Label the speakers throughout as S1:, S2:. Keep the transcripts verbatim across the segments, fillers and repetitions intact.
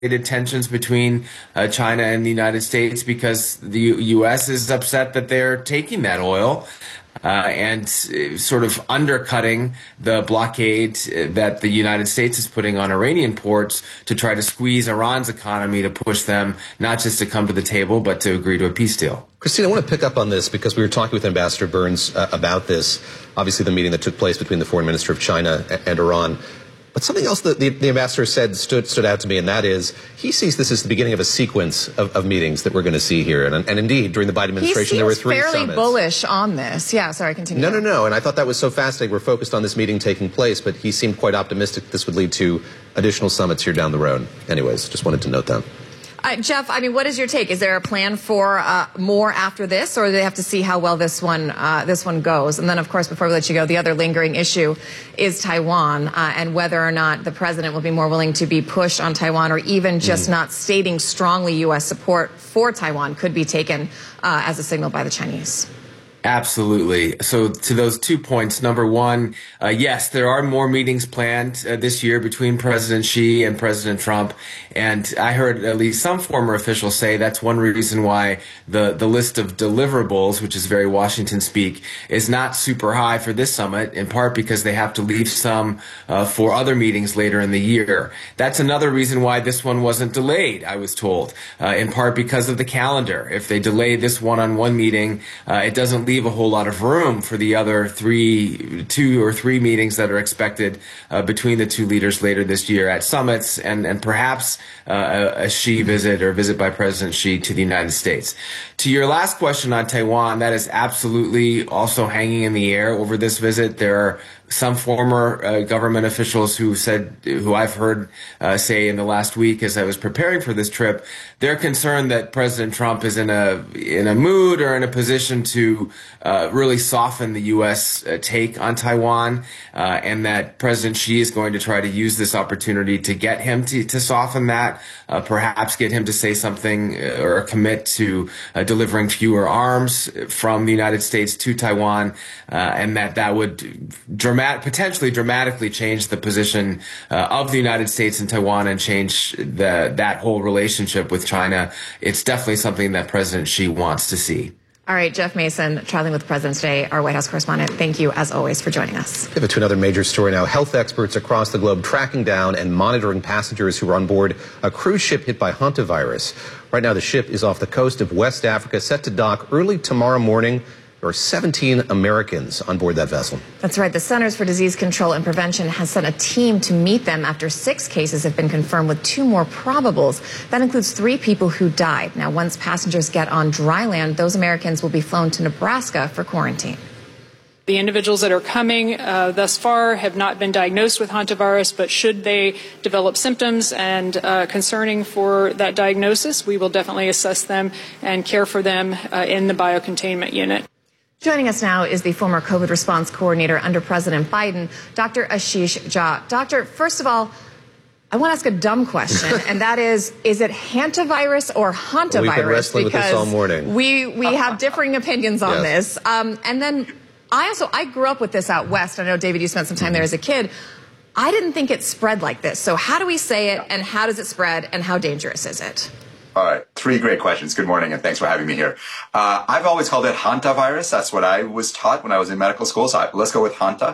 S1: tensions between uh, China and the United States because the U S is upset that they're taking that oil uh, and uh, sort of undercutting the blockade that the United States is putting on Iranian ports to try to squeeze Iran's economy to push them not just to come to the table, but to agree to a peace deal.
S2: Christine, I want to pick up on this because we were talking with Ambassador Burns uh, about this, obviously the meeting that took place between the foreign minister of China and, and Iran. But something else that the, the ambassador said stood, stood out to me, and that is he sees this as the beginning of a sequence of, of meetings that we're going to see here. And, and indeed, during the Biden administration, there were three
S3: fairly
S2: summits.
S3: bullish on this. Yeah, sorry, continue.
S2: No, no, no. And I thought that was so fascinating. We're focused on this meeting taking place, but he seemed quite optimistic that this would lead to additional summits here down the road. Anyways, just wanted to note that.
S3: Uh, Jeff, I mean, what is your take? Is there a plan for uh, more after this, or do they have to see how well this one uh, this one goes? And then, of course, before we let you go, the other lingering issue is Taiwan uh, and whether or not the president will be more willing to be pushed on Taiwan, or even just mm. not stating strongly U S support for Taiwan could be taken uh, as a signal by the Chinese.
S1: Absolutely. So to those two points, number one, uh, yes, there are more meetings planned uh, this year between President Xi and President Trump. And I heard at least some former officials say that's one reason why the, the list of deliverables, which is very Washington speak, is not super high for this summit, in part because they have to leave some uh, for other meetings later in the year. That's another reason why this one wasn't delayed, I was told, uh, in part because of the calendar. If they delay this one-on-one meeting, uh, it doesn't leave a whole lot of room for the other three, two or three meetings that are expected uh, between the two leaders later this year at summits and, and perhaps uh, a, a Xi visit or visit by President Xi to the United States. To your last question on Taiwan, that is absolutely also hanging in the air over this visit. There are some former uh, government officials who said, who I've heard uh, say in the last week as I was preparing for this trip, they're concerned that President Trump is in a in a mood or in a position to uh, really soften the U S uh, take on Taiwan, uh, and that President Xi is going to try to use this opportunity to get him to, to soften that, uh, perhaps get him to say something uh, or commit to uh, delivering fewer arms from the United States to Taiwan, uh, and that that would dramatically potentially dramatically change the position uh, of the United States and Taiwan and change the, that whole relationship with China. It's definitely something that President Xi wants to see.
S3: All right, Jeff Mason, traveling with the President today, our White House correspondent. Thank you, as always, for joining us.
S2: Pivot to another major story now. Health experts across the globe tracking down and monitoring passengers who were on board a cruise ship hit by hantavirus. Right now, the ship is off the coast of West Africa, set to dock early tomorrow morning. There are seventeen Americans on board that vessel.
S3: That's right. The Centers for Disease Control and Prevention has sent a team to meet them after six cases have been confirmed with two more probables. That includes three people who died. Now, once passengers get on dry land, those Americans will be flown to Nebraska for quarantine.
S4: The individuals that are coming uh, thus far have not been diagnosed with hantavirus, but should they develop symptoms and uh, concerning for that diagnosis, we will definitely assess them and care for them uh, in the biocontainment unit.
S3: Joining us now is the former COVID response coordinator under President Biden, Doctor Ashish Jha. Doctor, first of all, I want to ask a dumb question, and that is, is it hantavirus or hantavirus?
S2: Well, we've been wrestling
S3: because
S2: with this all morning.
S3: We, we have differing opinions on
S2: yes.
S3: this. Um, and then I also, I grew up with this out west. I know, David, you spent some time mm-hmm. there as a kid. I didn't think it spread like this. So how do we say it, and how does it spread, and how dangerous is it?
S5: All right. Three great questions. Good morning, and thanks for having me here. Uh, I've always called it hantavirus. That's what I was taught when I was in medical school. So I, let's go with hanta.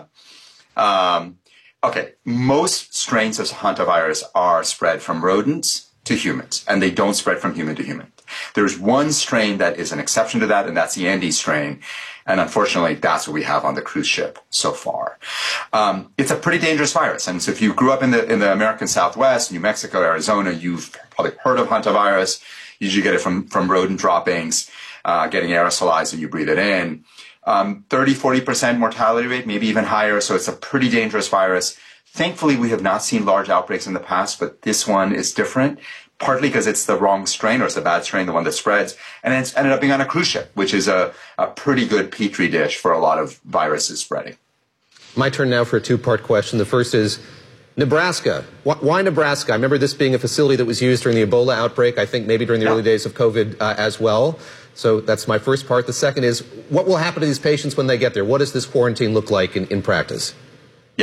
S5: Um, okay. Most strains of hantavirus are spread from rodents to humans, and they don't spread from human to human. There's one strain that is an exception to that, and that's the Andes strain. And unfortunately, that's what we have on the cruise ship so far. Um, it's a pretty dangerous virus. And so if you grew up in the in the American Southwest, New Mexico, Arizona, you've probably heard of hantavirus. You usually get it from, from rodent droppings, uh, getting aerosolized when you breathe it in. Um, thirty, forty percent mortality rate, maybe even higher. So it's a pretty dangerous virus. Thankfully, we have not seen large outbreaks in the past, but this one is different. Partly because it's the wrong strain, or it's a bad strain, the one that spreads. And it's ended up being on a cruise ship, which is a, a pretty good petri dish for a lot of viruses spreading.
S2: My turn now for a two-part question. The first is Nebraska. Why Nebraska? I remember this being a facility that was used during the Ebola outbreak, I think maybe during the yeah. early days of COVID uh, as well. So that's my first part. The second is, what will happen to these patients when they get there? What does this quarantine look like in, in practice?
S5: Yeah.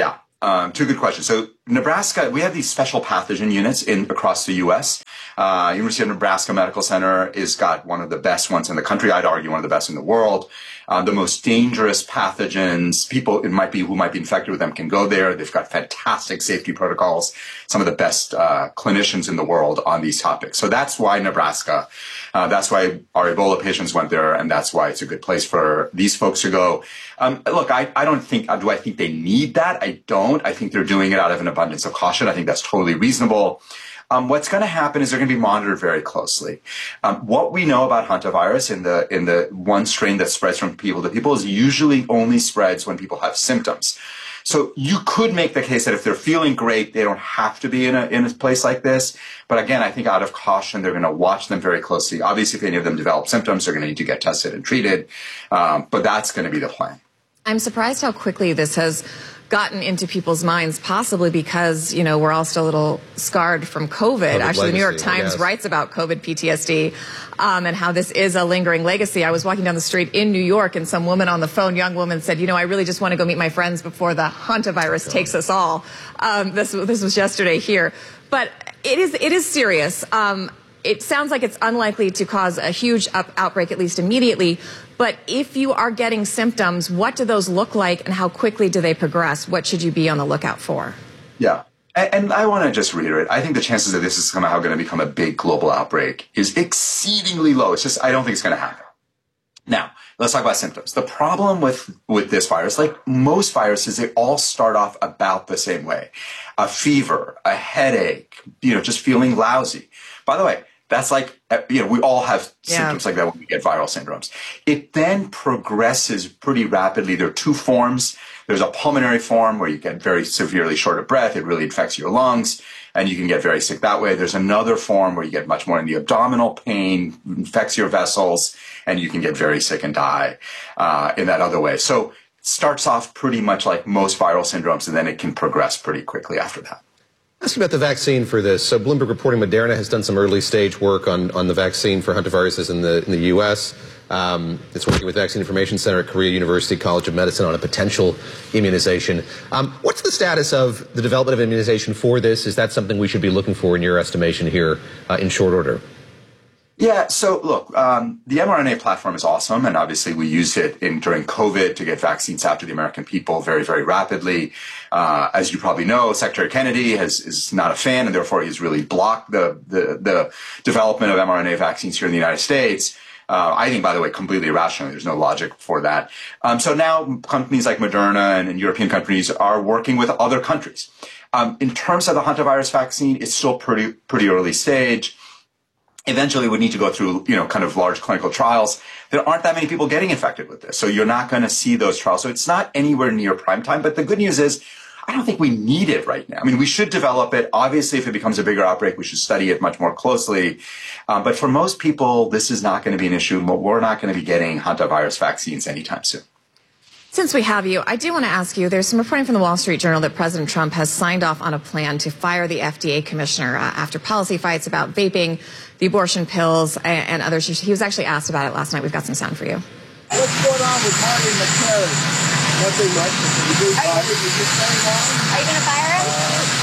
S5: Um, two good questions. So Nebraska, we have these special pathogen units in across the U S. Uh, University of Nebraska Medical Center is got one of the best ones in the country. I'd argue one of the best in the world. Uh, the most dangerous pathogens, people it might be who might be infected with them can go there. They've got fantastic safety protocols. Some of the best uh, clinicians in the world on these topics. So that's why Nebraska. Uh, that's why our Ebola patients went there, and that's why it's a good place for these folks to go. Um, look, I, I don't think, do I think they need that? I don't. I think they're doing it out of an abundance of caution. I think that's totally reasonable. Um, what's going to happen is they're going to be monitored very closely. Um, what we know about hantavirus in the in the one strain that spreads from people to people is usually only spreads when people have symptoms. So you could make the case that if they're feeling great, they don't have to be in a in a place like this. But again, I think out of caution, they're going to watch them very closely. Obviously, if any of them develop symptoms, they're going to need to get tested and treated. Um, but that's going to be the plan.
S3: I'm surprised how quickly this has gotten into people's minds, possibly because, you know, we're all still a little scarred from COVID.
S2: COVID
S3: Actually, the New York
S2: legacy,
S3: Times
S2: yes.
S3: writes about COVID P T S D um, and how this is a lingering legacy. I was walking down the street in New York and some woman on the phone, young woman, said, you know, I really just want to go meet my friends before the hantavirus takes us all. Um, this, this was yesterday here. But it is, it is serious. Um, it sounds like it's unlikely to cause a huge up outbreak, at least immediately. But if you are getting symptoms, what do those look like and how quickly do they progress? What should you be on the lookout for?
S5: Yeah. And, and I want to just reiterate, I think the chances that this is somehow going to become a big global outbreak is exceedingly low. It's just, I don't think it's going to happen. Now, let's talk about symptoms. The problem with, with this virus, like most viruses, they all start off about the same way. A fever, a headache, you know, just feeling lousy. By the way, that's like, you know, we all have
S3: yeah.
S5: symptoms like that when we get viral syndromes. It then progresses pretty rapidly. There are two forms. There's a pulmonary form where you get very severely short of breath. It really infects your lungs, and you can get very sick that way. There's another form where you get much more in the abdominal pain, infects your vessels, and you can get very sick and die uh, in that other way. So it starts off pretty much like most viral syndromes, and then it can progress pretty quickly after that.
S2: Ask about the vaccine for this. So Bloomberg reporting Moderna has done some early stage work on, on the vaccine for hantaviruses in the in the U S. Um, it's working with Vaccine Information Center at Korea University College of Medicine on a potential immunization. Um, what's the status of the development of immunization for this? Is that something we should be looking for in your estimation here uh, in short order?
S5: Yeah, so look, um, the mRNA platform is awesome, and obviously we used it in during COVID to get vaccines out to the American people very, very rapidly. Uh, as you probably know, Secretary Kennedy has, is not a fan, and therefore he's really blocked the, the, the development of mRNA vaccines here in the United States. Uh, I think, by the way, completely irrationally. There's no logic for that. Um, so now companies like Moderna and, and European companies are working with other countries. Um, in terms of the hantavirus vaccine, it's still pretty, pretty early stage. Eventually, we need to go through, you know, kind of large clinical trials. There aren't that many people getting infected with this, so you're not going to see those trials. So it's not anywhere near prime time. But the good news is, I don't think we need it right now. I mean, we should develop it. Obviously, if it becomes a bigger outbreak, we should study it much more closely. Um, but for most people, this is not going to be an issue. We're not going to be getting hantavirus vaccines anytime soon.
S3: Since we have you, I do want to ask you, there's some reporting from the Wall Street Journal that President Trump has signed off on a plan to fire the F D A commissioner uh, after policy fights about vaping, the abortion pills, and, and others. He was actually asked about it last night. We've got some sound for you.
S6: What's going on with Marty McCary? Nothing much. You do, Marty, is this going on?
S7: Are you going to fire him?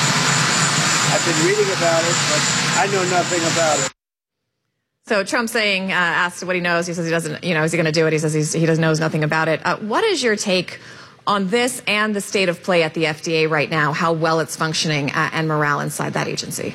S6: Uh, I've been reading about it, but I know nothing about it.
S3: So Trump saying, uh, asked what he knows. He says he doesn't, you know, is he going to do it? He says he's, he doesn't knows nothing about it. Uh, what is your take on this and the state of play at the F D A right now, how well it's functioning uh, and morale inside that agency?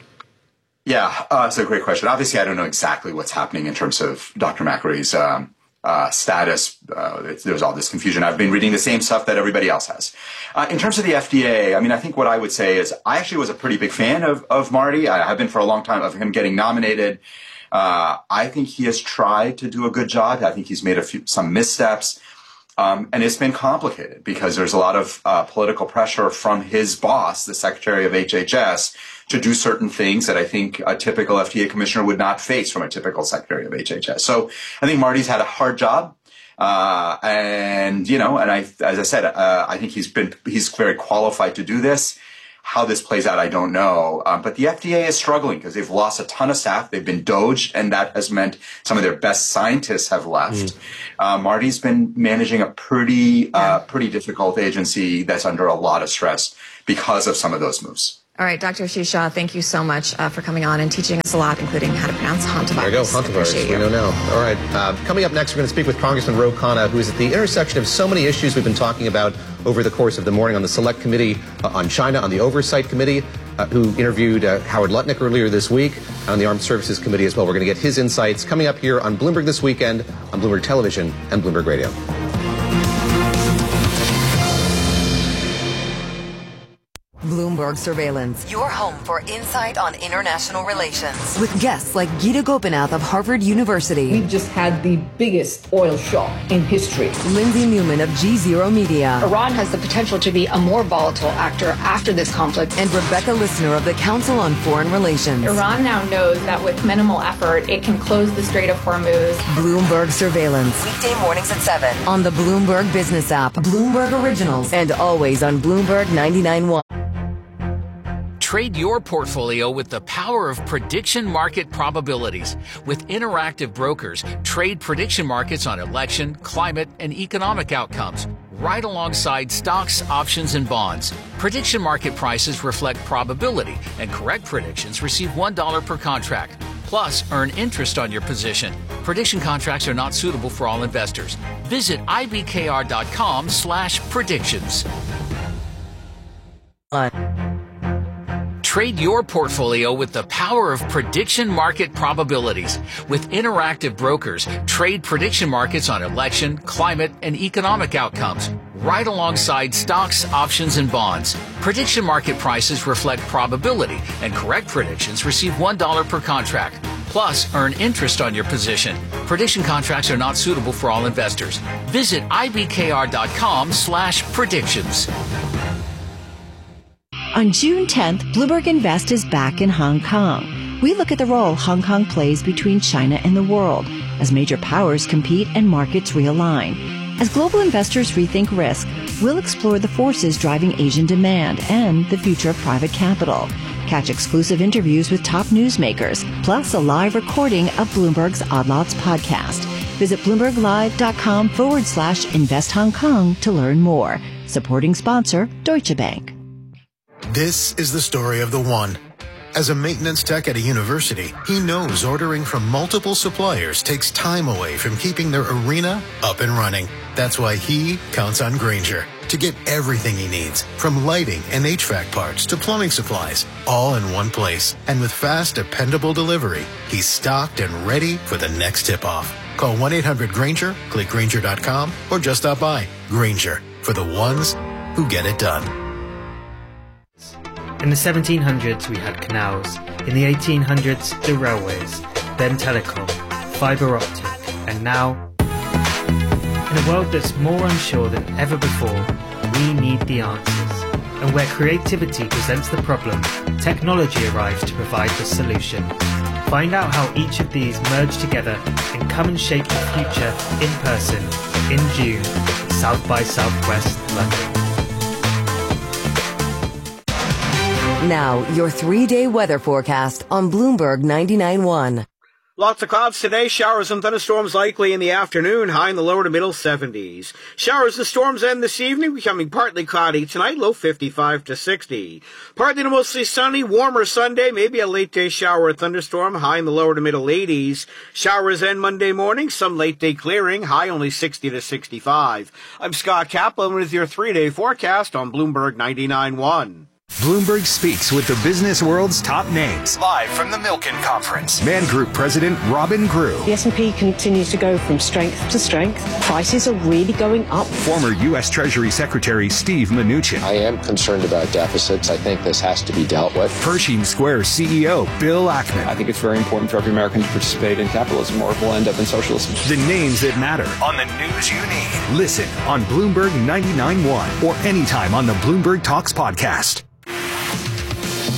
S5: Yeah, uh, it's a great question. Obviously, I don't know exactly what's happening in terms of Doctor McCreary's um, uh, status. Uh, there's all this confusion. I've been reading the same stuff that everybody else has. Uh, in terms of the F D A, I mean, I think what I would say is I actually was a pretty big fan of, of Marty. I have been for a long time, of him getting nominated. Uh, I think he has tried to do a good job. I think he's made a few, some missteps. Um, and it's been complicated because there's a lot of uh, political pressure from his boss, the Secretary of H H S, to do certain things that I think a typical F D A commissioner would not face from a typical Secretary of H H S. So I think Marty's had a hard job. Uh, and, you know, and I, as I said, uh, I think he's been, he's very qualified to do this. How this plays out, I don't know. Um, but the F D A is struggling because they've lost a ton of staff. They've been doged, and that has meant some of their best scientists have left. Mm. Uh, Marty's been managing a pretty, uh, pretty difficult agency that's under a lot of stress because of some of those moves.
S3: All right, Doctor Ashish Shah, thank you so much uh, for coming on and teaching us a lot, including how to pronounce hantavirus.
S2: There you go, hantavirus. We know now. All right. Uh, coming up next, we're going to speak with Congressman Ro Khanna, who is at the intersection of so many issues we've been talking about over the course of the morning on the Select Committee uh, on China, on the Oversight Committee, uh, who interviewed uh, Howard Lutnick earlier this week, on the Armed Services Committee as well. We're going to get his insights coming up here on Bloomberg This Weekend, on Bloomberg Television and Bloomberg Radio.
S7: Bloomberg Surveillance, your home for insight on international relations. With guests like Geeta Gopinath of Harvard University.
S8: We've just had the biggest oil shock in history.
S7: Lindsay Newman of G Zero Media.
S9: Iran has the potential to be a more volatile actor after this conflict.
S7: And Rebecca Listner of the Council on Foreign Relations.
S10: Iran now knows that with minimal effort, it can close the Strait of Hormuz.
S7: Bloomberg Surveillance. Weekday mornings at seven on the Bloomberg Business app, Bloomberg Originals, and always on Bloomberg ninety-nine point one.
S11: Trade your portfolio with the power of prediction market probabilities. With Interactive Brokers, trade prediction markets on election, climate, and economic outcomes, right alongside stocks, options, and bonds. Prediction market prices reflect probability, and correct predictions receive one dollar per contract. Plus, earn interest on your position. Prediction contracts are not suitable for all investors. Visit ibkr.com slash predictions. Trade your portfolio with the power of prediction market probabilities. With Interactive Brokers, trade prediction markets on election, climate, and economic outcomes, right alongside stocks, options, and bonds. Prediction market prices reflect probability, and correct predictions receive one dollar per contract. Plus, earn interest on your position. Prediction contracts are not suitable for all investors. Visit ibkr.com slash predictions.
S12: On June tenth, Bloomberg Invest is back in Hong Kong. We look at the role Hong Kong plays between China and the world as major powers compete and markets realign. As global investors rethink risk, we'll explore the forces driving Asian demand and the future of private capital. Catch exclusive interviews with top newsmakers, plus a live recording of Bloomberg's Odd Lots podcast. Visit bloomberglive.com forward slash invest Hong Kong to learn more. Supporting sponsor, Deutsche Bank.
S13: This is the story of the one. As a maintenance tech at a university, he knows ordering from multiple suppliers takes time away from keeping their arena up and running. That's why he counts on Grainger to get everything he needs, from lighting and H V A C parts to plumbing supplies, all in one place. And with fast, dependable delivery, he's stocked and ready for the next tip-off. Call one eight hundred Grainger, click Grainger dot com, or just stop by. Grainger, for the ones who get it done.
S14: In the seventeen hundreds, we had canals. In the eighteen hundreds, the railways. Then telecom, fibre optic, and now... In a world that's more unsure than ever before, we need the answers. And where creativity presents the problem, technology arrives to provide the solution. Find out how each of these merge together and come and shape the future in person in June at South by Southwest London.
S7: Now, your three-day weather forecast on Bloomberg ninety-nine point one.
S15: Lots of clouds today. Showers and thunderstorms likely in the afternoon, high in the lower to middle seventies. Showers and storms end this evening, becoming partly cloudy tonight, low fifty-five to sixty. Partly to mostly sunny, warmer Sunday, maybe a late day shower or thunderstorm, high in the lower to middle eighties. Showers end Monday morning, some late day clearing, high only sixty to sixty-five. I'm Scott Kaplan with your three-day forecast on Bloomberg ninety-nine point one.
S16: Bloomberg speaks with the business world's top names. Live from the Milken Conference, Man Group President Robin Grew.
S17: The S and P continues to go from strength to strength. Prices are really going up.
S16: Former U S Treasury Secretary Steve Mnuchin.
S18: I am concerned about deficits. I think this has to be dealt with.
S16: Pershing Square C E O Bill Ackman.
S19: I think it's very important for every American to participate in capitalism or we'll end up in socialism.
S16: The names that matter on the news you need. Listen on Bloomberg ninety-nine point one or anytime on the Bloomberg Talks podcast.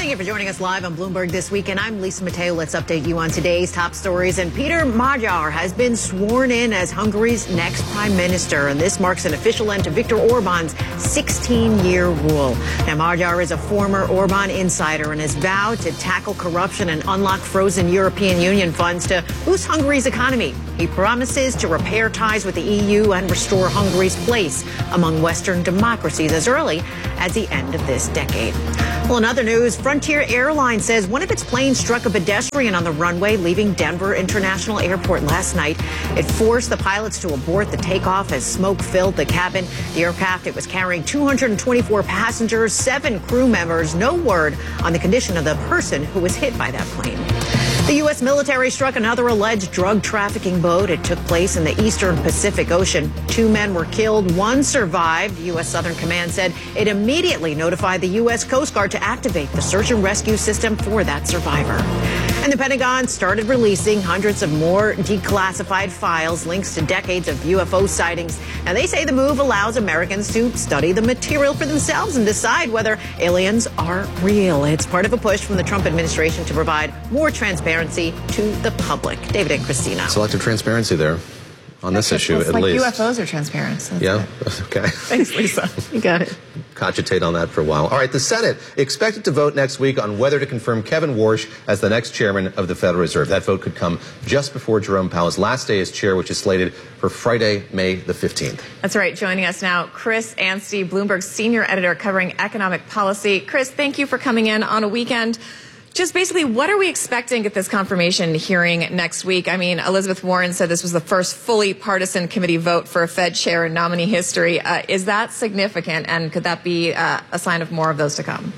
S20: Thank you for joining us live on Bloomberg This Week, and I'm Lisa Mateo. Let's update you on today's top stories. And Peter Magyar has been sworn in as Hungary's next prime minister, and this marks an official end to Viktor Orban's sixteen-year rule. Now, Magyar is a former Orban insider and has vowed to tackle corruption and unlock frozen European Union funds to boost Hungary's economy. He promises to repair ties with the E U and restore Hungary's place among Western democracies as early as the end of this decade. Well, in other news, Frontier Airlines says one of its planes struck a pedestrian on the runway leaving Denver International Airport last night. It forced the pilots to abort the takeoff as smoke filled the cabin. The aircraft, it was carrying two hundred twenty-four passengers, seven crew members. No word on the condition of the person who was hit by that plane. The U S military struck another alleged drug trafficking boat. It took place in the eastern Pacific Ocean. Two men were killed. One survived. U S Southern Command said it immediately notified the U S Coast Guard to activate the search and rescue system for that survivor. And the Pentagon started releasing hundreds of more declassified files, links to decades of U F O sightings. Now, they say the move allows Americans to study the material for themselves and decide whether aliens are real. It's part of a push from the Trump administration to provide more transparency to the public. David and Christina.
S2: Selective transparency there on this issue,
S3: it's
S2: at
S3: like
S2: least.
S3: U F Os are transparent. So
S2: yeah? Okay.
S3: Thanks, Lisa. You got it.
S2: Cogitate on that for a while. All right, the Senate expected to vote next week on whether to confirm Kevin Warsh as the next chairman of the Federal Reserve. That vote could come just before Jerome Powell's last day as chair, which is slated for Friday, May the fifteenth.
S3: That's right. Joining us now, Chris Anstey, Bloomberg's senior editor covering economic policy. Chris, thank you for coming in on a weekend. Just basically, what are we expecting at this confirmation hearing next week? I mean, Elizabeth Warren said this was the first fully partisan committee vote for a Fed chair in nominee history. Uh, is that significant, and could that be uh, a sign of more of those to come?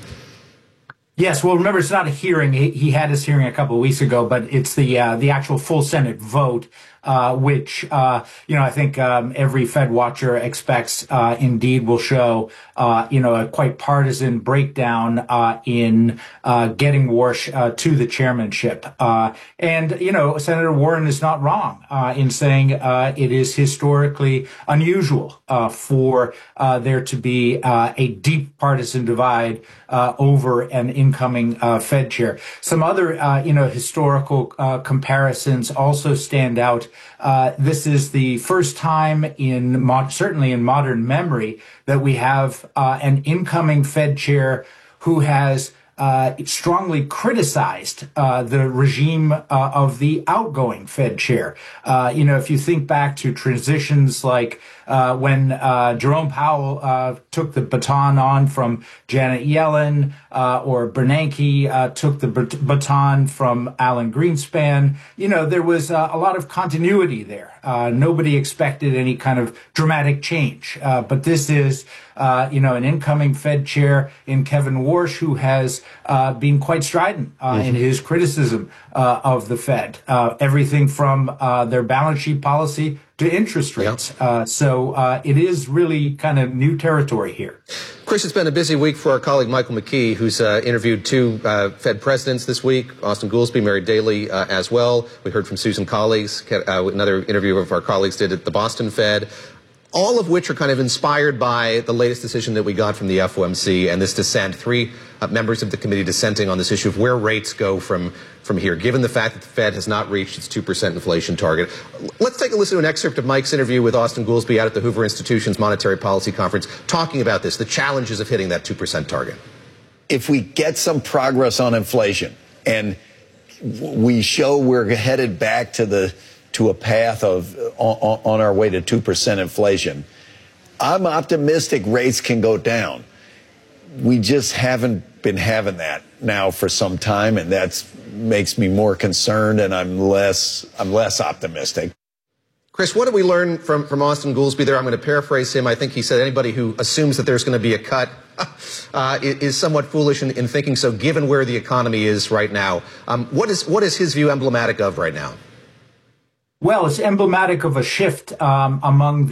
S21: Yes. Well, remember, it's not a hearing. He, he had his hearing a couple of weeks ago, but it's the uh, the actual full Senate vote. Uh, which, uh, you know, I think, um, every Fed watcher expects, uh, indeed will show, uh, you know, a quite partisan breakdown, uh, in, uh, getting Warsh, uh, to the chairmanship. Uh, and, you know, Senator Warren is not wrong, uh, in saying, uh, it is historically unusual, uh, for, uh, there to be, uh, a deep partisan divide, uh, over an incoming, uh, Fed chair. Some other, uh, you know, historical, uh, comparisons also stand out. Uh, this is the first time in mod- certainly in modern memory that we have uh, an incoming Fed chair who has uh, strongly criticized uh, the regime uh, of the outgoing Fed chair. Uh, you know, if you think back to transitions like uh, when uh, Jerome Powell uh, took the baton on from Janet Yellen, uh, or Bernanke uh, took the bat- baton from Alan Greenspan, you know, there was uh, a lot of continuity there. Uh, nobody expected any kind of dramatic change. Uh, but this is, uh, you know, an incoming Fed chair in Kevin Warsh, who has uh, been quite strident uh, mm-hmm. in his criticism uh, of the Fed. Uh, everything from uh, their balance sheet policy to interest rates. Yep. Uh, so uh, it is really kind of new territory here.
S2: Chris, it's been a busy week for our colleague Michael McKee, who's uh, interviewed two uh, Fed presidents this week, Austin Goolsbee, Mary Daly uh, as well. We heard from Susan Collins, uh, another interview of our colleagues did at the Boston Fed, all of which are kind of inspired by the latest decision that we got from the F O M C and this dissent, three uh, members of the committee dissenting on this issue of where rates go from, from here, given the fact that the Fed has not reached its two percent inflation target. Let's take a listen to an excerpt of Mike's interview with Austin Goolsbee out at the Hoover Institution's Monetary Policy Conference, talking about this, the challenges of hitting that two percent target.
S22: If we get some progress on inflation and we show we're headed back to the to a path of on, on our way to two percent inflation, I'm optimistic rates can go down. We just haven't been having that now for some time, and that makes me more concerned, and I'm less I'm less optimistic.
S2: Chris, what did we learn from, from Austin Goolsbee there? I'm going to paraphrase him. I think he said anybody who assumes that there's going to be a cut uh, is somewhat foolish in, in thinking so, given where the economy is right now. Um, what is what is his view emblematic of right now?
S21: Well, it's emblematic of a shift um, among the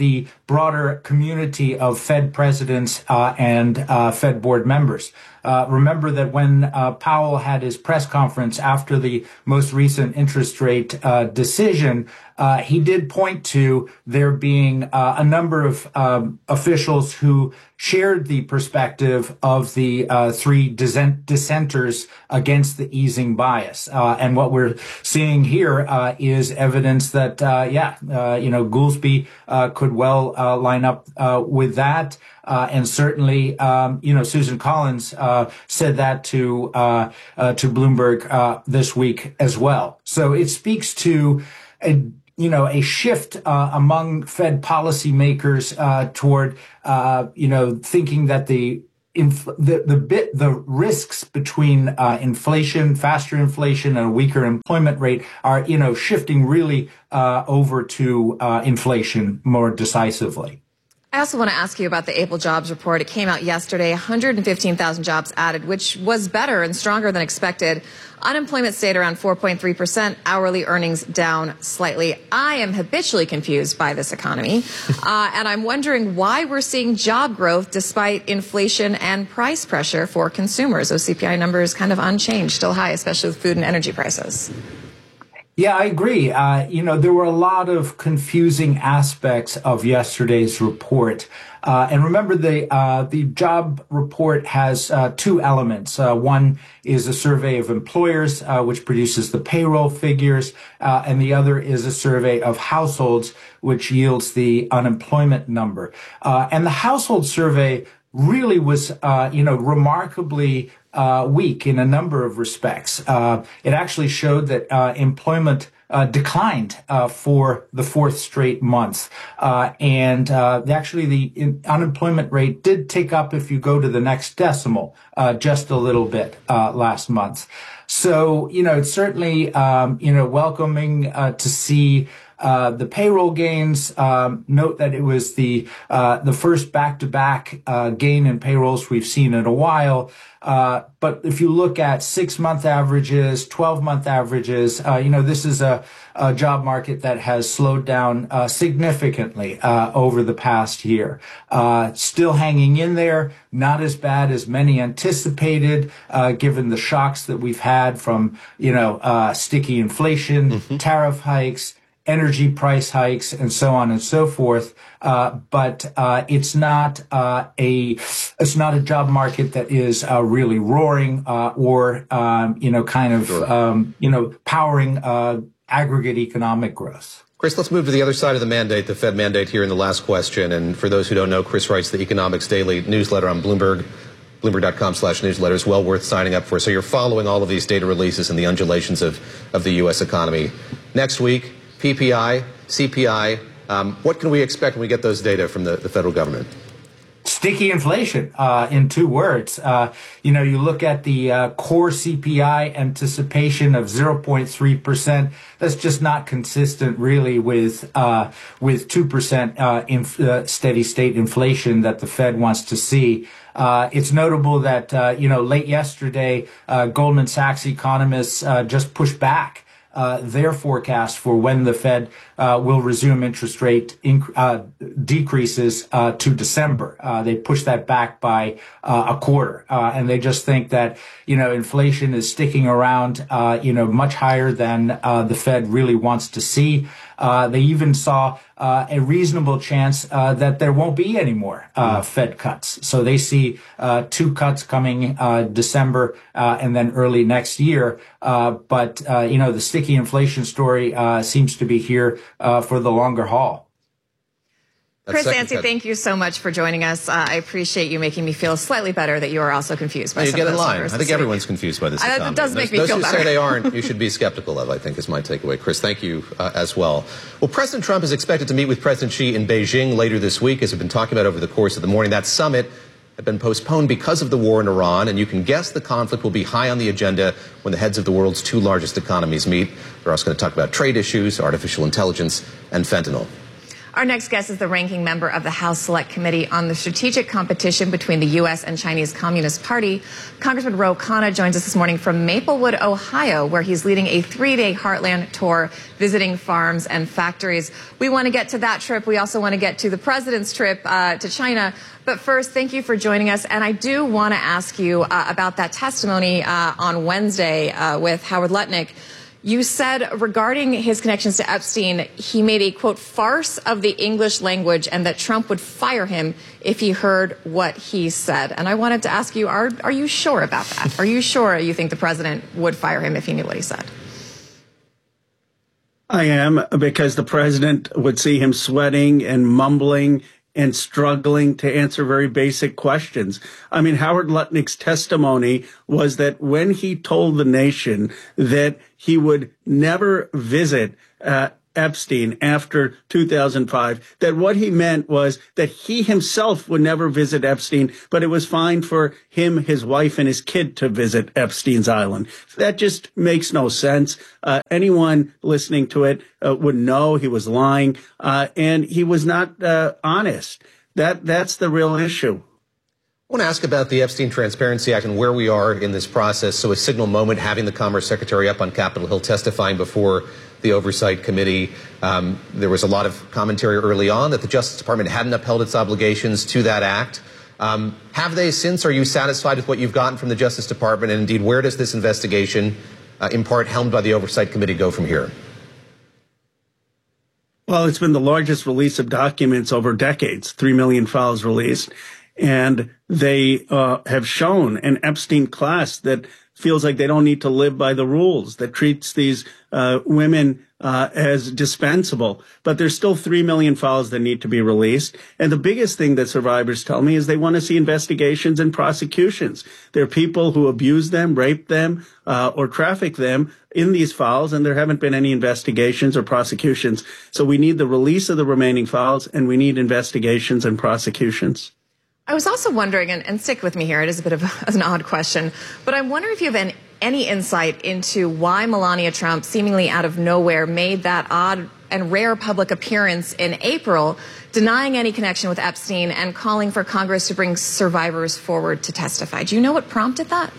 S21: broader community of Fed presidents uh, and uh, Fed board members. Uh, remember that when uh, Powell had his press conference after the most recent interest rate uh, decision, uh, he did point to there being uh, a number of um, officials who shared the perspective of the uh, three dissent- dissenters against the easing bias. Uh, and what we're seeing here uh, is evidence that, uh, yeah, uh, you know, Goolsbee uh, could well uh, line up uh, with that. Uh, and certainly, um, you know, Susan Collins uh, said that to uh, uh, to Bloomberg uh, this week as well. So it speaks to a you know a shift uh, among Fed policymakers uh, toward uh, you know thinking that the Inf- the the bit the risks between uh, inflation, faster inflation, and a weaker employment rate are you know shifting really uh, over to uh, inflation more decisively.
S3: I also want to ask you about the April jobs report. It came out yesterday, one hundred fifteen thousand jobs added, which was better and stronger than expected. Unemployment stayed around four point three percent, hourly earnings down slightly. I am habitually confused by this economy, uh, and I'm wondering why we're seeing job growth despite inflation and price pressure for consumers. Those C P I numbers kind of unchanged, still high, especially with food and energy prices.
S21: Yeah, I agree. Uh, you know, there were a lot of confusing aspects of yesterday's report. Uh, and remember, the uh, the job report has uh, two elements. Uh, one is a survey of employers, uh, which produces the payroll figures, uh, and the other is a survey of households, which yields the unemployment number. Uh, and the household survey really was, uh, you know, remarkably Uh, weak in a number of respects. Uh, it actually showed that uh, employment uh, declined uh, for the fourth straight month. Uh, and uh, actually the in- unemployment rate did tick up if you go to the next decimal uh, just a little bit uh, last month. So, you know, it's certainly, um, you know, welcoming uh, to see Uh, the payroll gains. Um, note that it was the uh, the first back-to-back uh, gain in payrolls we've seen in a while. Uh, but if you look at six-month averages, twelve-month averages, uh, you know, this is a, a job market that has slowed down uh, significantly uh, over the past year. Uh, still hanging in there, not as bad as many anticipated, uh, given the shocks that we've had from, you know, uh, sticky inflation, mm-hmm. tariff hikes, energy price hikes, and so on and so forth. Uh, but uh, it's not uh, a it's not a job market that is uh, really roaring uh, or um, you know kind of sure. um, you know powering uh, aggregate economic growth.
S2: Chris, let's move to the other side of the mandate, the Fed mandate here in the last question. And for those who don't know, Chris writes the Economics Daily newsletter on Bloomberg. Bloomberg.com slash newsletter is well worth signing up for. So you're following all of these data releases and the undulations of, of the U S economy. Next week, P P I, C P I, um, what can we expect when we get those data from the, the federal government?
S21: Sticky inflation, uh, in two words. Uh, you know, you look at the uh, core C P I anticipation of zero point three percent. That's just not consistent, really, with uh, with two percent uh, inf- uh, steady state inflation that the Fed wants to see. Uh, it's notable that, uh, you know, late yesterday, uh, Goldman Sachs economists uh, just pushed back Uh, their forecast for when the Fed uh, will resume interest rate inc- uh, decreases uh, to December. Uh, they pushed that back by uh, a quarter, uh, and they just think that you know inflation is sticking around, uh, you know, much higher than uh, the Fed really wants to see. Uh, they even saw uh, a reasonable chance uh, that there won't be any more uh, mm. Fed cuts. So they see uh, two cuts coming uh, December uh, and then early next year. Uh, but, uh, you know, the sticky inflation story uh, seems to be here uh, for the longer haul.
S3: Chris Yancey, thank you so much for joining us. Uh, I appreciate you making me feel slightly better that you are also confused by
S2: no, you
S3: some
S2: get
S3: of
S2: in
S3: those
S2: line.
S3: numbers
S2: I think everyone's confused by this
S3: I,
S2: economy.
S3: It does make
S2: those,
S3: me feel
S2: those
S3: better.
S2: Those who say they aren't, you should be skeptical of, I think, is my takeaway. Chris, thank you uh, as well. Well, President Trump is expected to meet with President Xi in Beijing later this week, as we've been talking about over the course of the morning. That summit had been postponed because of the war in Iran, and you can guess the conflict will be high on the agenda when the heads of the world's two largest economies meet. They're also going to talk about trade issues, artificial intelligence, and fentanyl.
S3: Our next guest is the ranking member of the House Select Committee on the Strategic Competition between the U S and Chinese Communist Party. Congressman Ro Khanna joins us this morning from Maplewood, Ohio, where he's leading a three-day Heartland tour, visiting farms and factories. We want to get to that trip. We also want to get to the president's trip uh, to China. But first, thank you for joining us. And I do want to ask you uh, about that testimony uh, on Wednesday uh, with Howard Lutnick. You said regarding his connections to Epstein, he made a, quote, farce of the English language and that Trump would fire him if he heard what he said. And I wanted to ask you, are, are you sure about that? Are you sure you think the president would fire him if he knew what he said?
S1: I am, because the president would see him sweating and mumbling and struggling to answer very basic questions. I mean, Howard Lutnick's testimony was that when he told the nation that he would never visit uh, Epstein after two thousand five, that what he meant was that he himself would never visit Epstein, but it was fine for him, his wife, and his kid to visit Epstein's island. That just makes no sense. Uh, anyone listening to it uh, would know he was lying, uh, and he was not uh, honest. That that's the real issue.
S2: I want to ask about the Epstein Transparency Act and where we are in this process. So a signal moment, having the Commerce Secretary up on Capitol Hill testifying before the Oversight Committee. Um, there was a lot of commentary early on that the Justice Department hadn't upheld its obligations to that act. Um, have they since? Are you satisfied with what you've gotten from the Justice Department? And indeed, where does this investigation, uh, in part helmed by the Oversight Committee, go from here?
S1: Well, it's been the largest release of documents over decades, three million files released. And they uh, have shown an Epstein class that feels like they don't need to live by the rules, that treats these uh, women uh, as dispensable. But there's still three million files that need to be released. And the biggest thing that survivors tell me is they want to see investigations and prosecutions. There are people who abuse them, rape them, uh, or traffic them in these files, and there haven't been any investigations or prosecutions. So we need the release of the remaining files, and we need investigations and prosecutions.
S3: I was also wondering, and, and stick with me here, it is a bit of a, an odd question, but I wonder if you have any, any insight into why Melania Trump, seemingly out of nowhere, made that odd and rare public appearance in April, denying any connection with Epstein and calling for Congress to bring survivors forward to testify. Do you know what prompted that?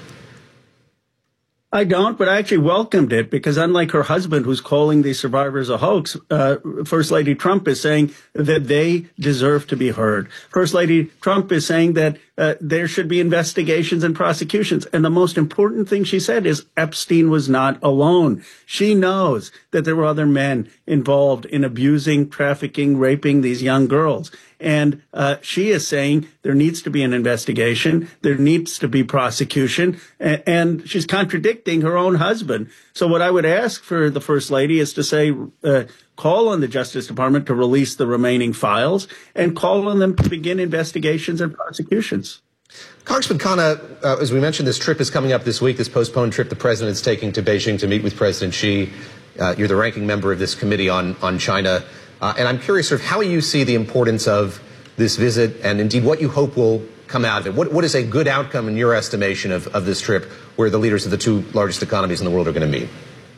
S1: I don't, but I actually welcomed it because unlike her husband, who's calling these survivors a hoax, uh, First Lady Trump is saying that they deserve to be heard. First Lady Trump is saying that uh, there should be investigations and prosecutions. And the most important thing she said is Epstein was not alone. She knows that there were other men involved in abusing, trafficking, raping these young girls. And uh, she is saying there needs to be an investigation, there needs to be prosecution, and, and she's contradicting her own husband. So what I would ask for the First Lady is to say, uh, call on the Justice Department to release the remaining files and call on them to begin investigations and prosecutions.
S2: Congressman Khanna, uh, as we mentioned, this trip is coming up this week, this postponed trip the president's taking to Beijing to meet with President Xi. Uh, you're the ranking member of this committee on, on China. Uh, and I'm curious sort of how you see the importance of this visit and indeed what you hope will come out of it. What, what is a good outcome in your estimation of, of this trip where the leaders of the two largest economies in the world are going to meet?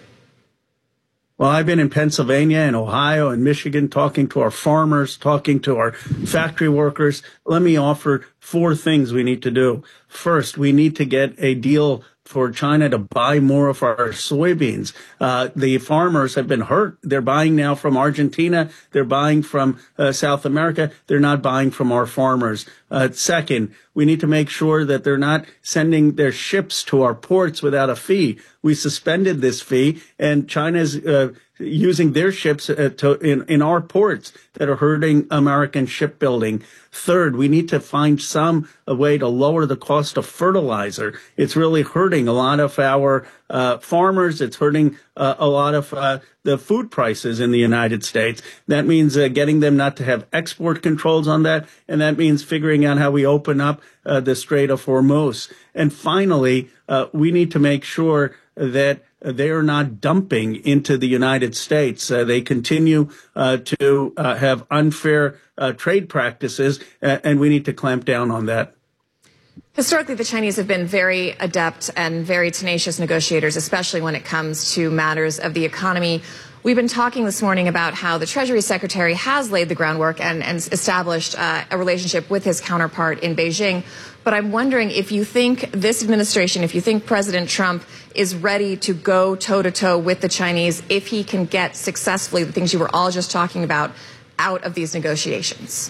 S1: Well, I've been in Pennsylvania and Ohio and Michigan talking to our farmers, talking to our factory workers. Let me offer four things we need to do. First, we need to get a deal for China to buy more of our soybeans. Uh, the farmers have been hurt. They're buying now from Argentina. They're buying from uh, South America. They're not buying from our farmers. Uh, second, we need to make sure that they're not sending their ships to our ports without a fee. We suspended this fee, and China's uh, using their ships uh, to, in, in our ports that are hurting American shipbuilding. Third, we need to find some a way to lower the cost of fertilizer. It's really hurting a lot of our uh, farmers. It's hurting uh, a lot of uh, the food prices in the United States. That means uh, getting them not to have export controls on that, and that means figuring out how we open up uh, the Strait of Hormuz. And finally, uh, we need to make sure that they are not dumping into the United States. Uh, they continue uh, to uh, have unfair uh, trade practices, uh, and we need to clamp down on that.
S3: Historically, the Chinese have been very adept and very tenacious negotiators, especially when it comes to matters of the economy. We've been talking this morning about how the Treasury Secretary has laid the groundwork and, and established uh, a relationship with his counterpart in Beijing. But I'm wondering if you think this administration, if you think President Trump is ready to go toe-to-toe with the Chinese if he can get successfully the things you were all just talking about out of these negotiations.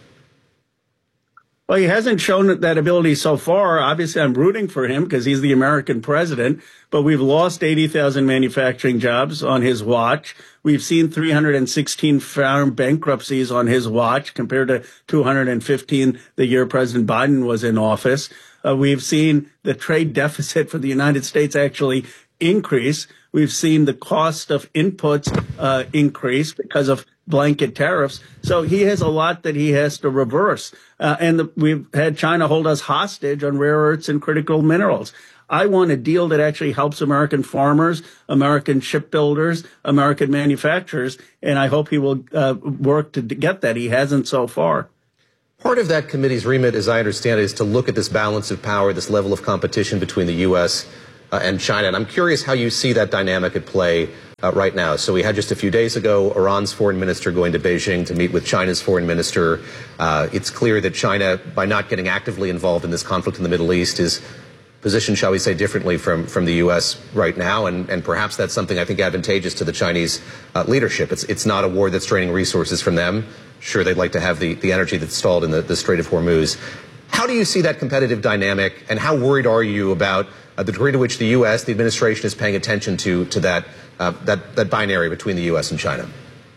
S1: Well, he hasn't shown that ability so far. Obviously, I'm rooting for him because he's the American president, but we've lost eighty thousand manufacturing jobs on his watch. We've seen three hundred sixteen farm bankruptcies on his watch compared to two hundred fifteen the year President Biden was in office. Uh, we've seen the trade deficit for the United States actually increase. We've seen the cost of inputs uh, increase because of blanket tariffs. So he has a lot that he has to reverse. Uh, and the, we've had China hold us hostage on rare earths and critical minerals. I want a deal that actually helps American farmers, American shipbuilders, American manufacturers, and I hope he will uh, work to get that. He hasn't so far.
S2: Part of that committee's remit, as I understand it, is to look at this balance of power, this level of competition between the U S uh, and China. And I'm curious how you see that dynamic at play uh, right now. So we had just a few days ago Iran's foreign minister going to Beijing to meet with China's foreign minister. Uh, it's clear that China, by not getting actively involved in this conflict in the Middle East, is positioned, shall we say, differently from, from the U S right now. And, and perhaps that's something I think advantageous to the Chinese uh, leadership. It's, it's not a war that's draining resources from them. Sure, they'd like to have the, the energy that's stalled in the, the Strait of Hormuz. How do you see that competitive dynamic, and how worried are you about uh, the degree to which the U S, the administration, is paying attention to, to that, uh, that, that binary between the U S and China?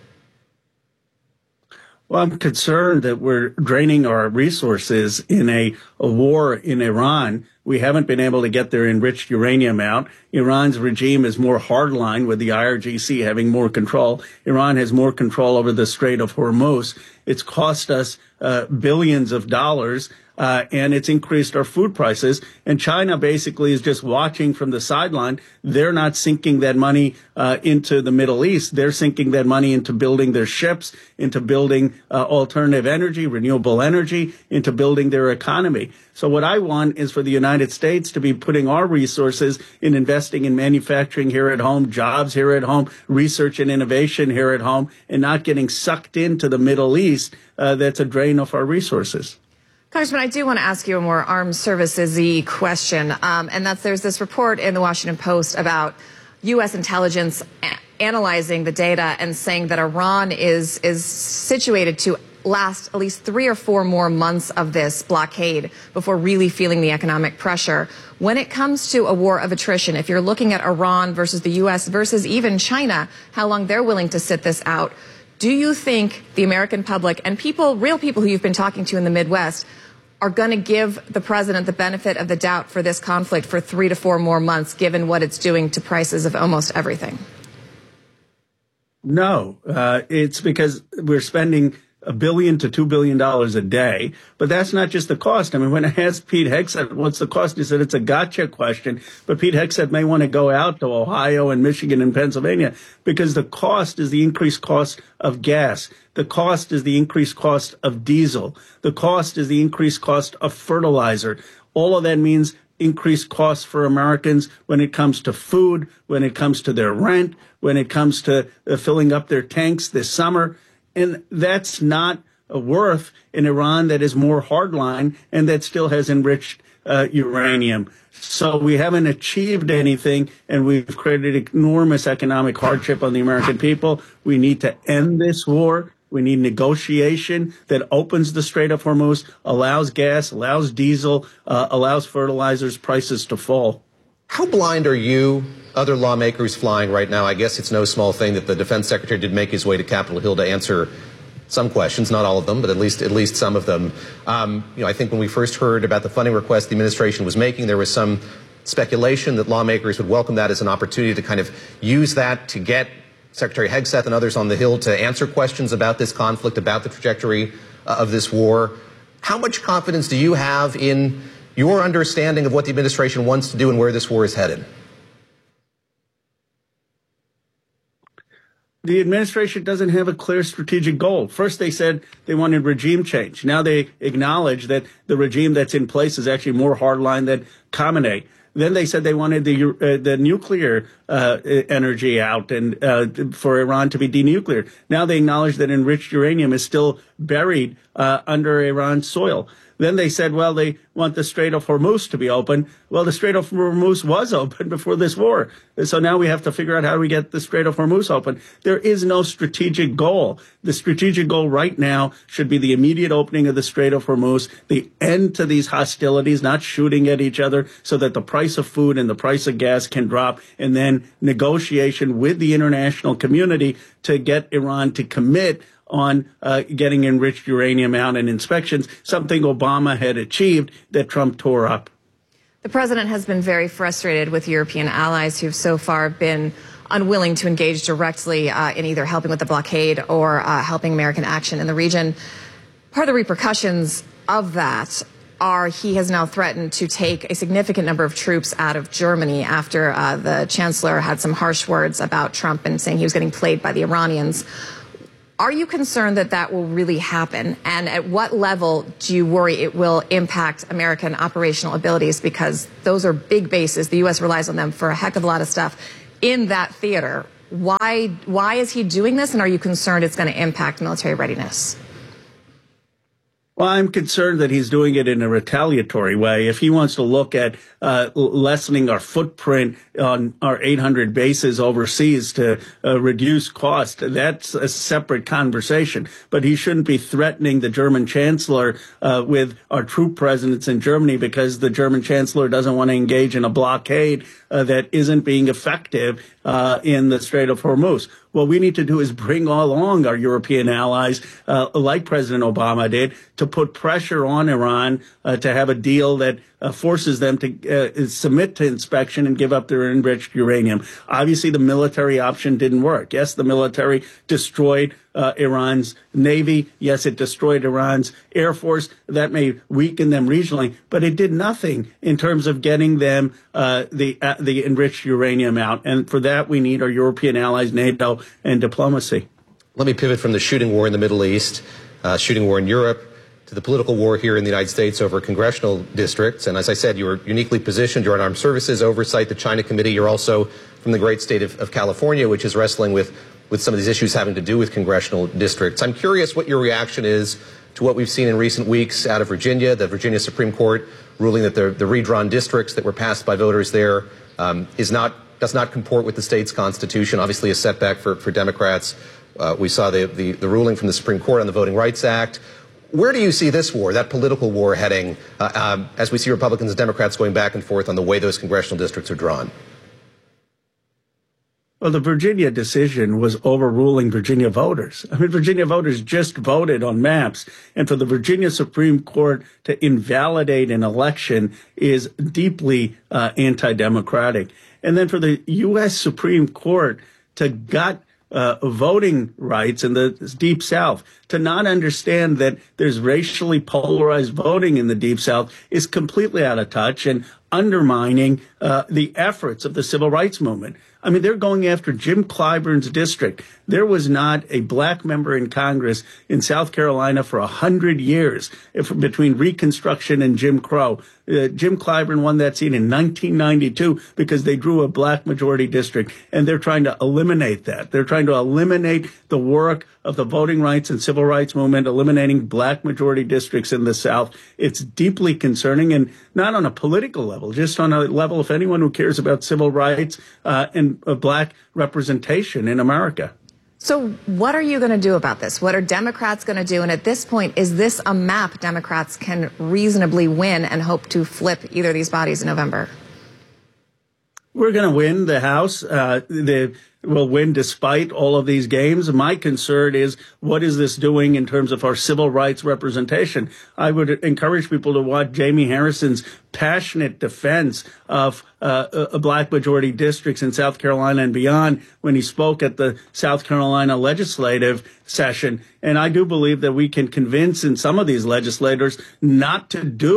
S1: Well, I'm concerned that we're draining our resources in a, a war in Iran. We haven't been able to get their enriched uranium out. Iran's regime is more hardline, with the I R G C having more control. Iran has more control over the Strait of Hormuz. It's cost us uh, billions of dollars. Uh, and it's increased our food prices. And China basically is just watching from the sideline. They're not sinking that money uh, into the Middle East. They're sinking that money into building their ships, into building uh, alternative energy, renewable energy, into building their economy. So what I want is for the United States to be putting our resources in investing in manufacturing here at home, jobs here at home, research and innovation here at home, and not getting sucked into the Middle East. Uh, that's a drain of our resources.
S3: Congressman, I do want to ask you a more armed services-y question, um, and that's there's this report in the Washington Post about U S intelligence a- analyzing the data and saying that Iran is is situated to last at least three or four more months of this blockade before really feeling the economic pressure. When it comes to a war of attrition, if you're looking at Iran versus the U S versus even China, how long they're willing to sit this out, do you think the American public and people, real people who you've been talking to in the Midwest, are going to give the president the benefit of the doubt for this conflict for three to four more months, given what it's doing to prices of almost everything?
S1: No, uh, it's because we're spending a billion to two billion dollars a day. But that's not just the cost. I mean, when I asked Pete Hegseth, what's the cost? He said it's a gotcha question. But Pete Hegseth may want to go out to Ohio and Michigan and Pennsylvania because the cost is the increased cost of gas. The cost is the increased cost of diesel. The cost is the increased cost of fertilizer. All of that means increased costs for Americans when it comes to food, when it comes to their rent, when it comes to uh, filling up their tanks this summer. And that's not a worth in Iran that is more hardline and that still has enriched uh, uranium. So we haven't achieved anything, and we've created enormous economic hardship on the American people. We need to end this war. We need negotiation that opens the Strait of Hormuz, allows gas, allows diesel, uh, allows fertilizers prices to fall.
S2: How blind are you, other lawmakers flying right now? I guess it's no small thing that the defense secretary did make his way to Capitol Hill to answer some questions, not all of them, but at least at least some of them. Um, you know, I think when we first heard about the funding request the administration was making, there was some speculation that lawmakers would welcome that as an opportunity to kind of use that to get Secretary Hegseth and others on the Hill to answer questions about this conflict, about the trajectory uh, of this war. How much confidence do you have in your understanding of what the administration wants to do and where this war is headed?
S1: The administration doesn't have a clear strategic goal. First, they said they wanted regime change. Now they acknowledge that the regime that's in place is actually more hardline than Khamenei. Then they said they wanted the uh, the nuclear uh, energy out and uh, for Iran to be denucleared. Now they acknowledge that enriched uranium is still buried uh, under Iran's soil. Then they said, well, they want the Strait of Hormuz to be open. Well, the Strait of Hormuz was open before this war. So now we have to figure out how do we get the Strait of Hormuz open. There is no strategic goal. The strategic goal right now should be the immediate opening of the Strait of Hormuz, the end to these hostilities, not shooting at each other, so that the price of food and the price of gas can drop, and then negotiation with the international community to get Iran to commit on uh, getting enriched uranium out and inspections, something Obama had achieved that Trump tore up.
S3: The president has been very frustrated with European allies who've so far been unwilling to engage directly uh, in either helping with the blockade or uh, helping American action in the region. Part of the repercussions of that are he has now threatened to take a significant number of troops out of Germany after uh, the chancellor had some harsh words about Trump and saying he was getting played by the Iranians. Are you concerned that that will really happen? And at what level do you worry it will impact American operational abilities? Because those are big bases. The U S relies on them for a heck of a lot of stuff in that theater. Why, why is he doing this? And are you concerned it's going to impact military readiness?
S1: Well, I'm concerned that he's doing it in a retaliatory way. If he wants to look at uh, lessening our footprint on our eight hundred bases overseas to uh, reduce cost, that's a separate conversation. But he shouldn't be threatening the German chancellor uh, with our troop presence in Germany because the German chancellor doesn't want to engage in a blockade uh, that isn't being effective uh, in the Strait of Hormuz. What we need to do is bring along our European allies, uh, like President Obama did, to put pressure on Iran uh, to have a deal that uh, forces them to uh, submit to inspection and give up their enriched uranium. Obviously, the military option didn't work. Yes, the military destroyed uh, Iran's navy. Yes, it destroyed Iran's air force. That may weaken them regionally, but it did nothing in terms of getting them uh, the uh, the enriched uranium out. And for that, we need our European allies, NATO, and diplomacy.
S2: Let me pivot from the shooting war in the Middle East, uh, shooting war in Europe, to the political war here in the United States over congressional districts. And as I said, you're uniquely positioned. You're on Armed Services Oversight, the China Committee. You're also from the great state of, of California, which is wrestling with, with some of these issues having to do with congressional districts. I'm curious what your reaction is to what we've seen in recent weeks out of Virginia, the Virginia Supreme Court ruling that the, the redrawn districts that were passed by voters there um, is not, does not comport with the state's constitution, obviously a setback for, for Democrats. Uh, we saw the, the, the ruling from the Supreme Court on the Voting Rights Act. Where do you see this war, that political war, heading uh, um, as we see Republicans and Democrats going back and forth on the way those congressional districts are drawn?
S1: Well, the Virginia decision was overruling Virginia voters. I mean, Virginia voters just voted on maps. And for the Virginia Supreme Court to invalidate an election is deeply uh, anti-democratic. And then for the U S Supreme Court to gut Uh, voting rights in the Deep South, to not understand that there's racially polarized voting in the Deep South is completely out of touch and undermining uh, the efforts of the civil rights movement. I mean, they're going after Jim Clyburn's district. There was not a black member in Congress in South Carolina for a hundred years if, between Reconstruction and Jim Crow. Uh, Jim Clyburn won that seat in nineteen ninety-two because they drew a black majority district, and they're trying to eliminate that. They're trying to eliminate the work of the voting rights and civil rights movement, eliminating black majority districts in the South. It's deeply concerning, and not on a political level, just on a level of anyone who cares about civil rights uh, and uh, black representation in America.
S3: So what are you going to do about this? What are Democrats going to do? And at this point, is this a map Democrats can reasonably win and hope to flip either of these bodies in November?
S1: We're going to win the House. Uh, the will win despite all of these games. My concern is, what is this doing in terms of our civil rights representation? I would encourage people to watch Jamie Harrison's passionate defense of uh, uh, black majority districts in South Carolina and beyond when he spoke at the South Carolina legislative session. And I do believe that we can convince in some of these legislators not to do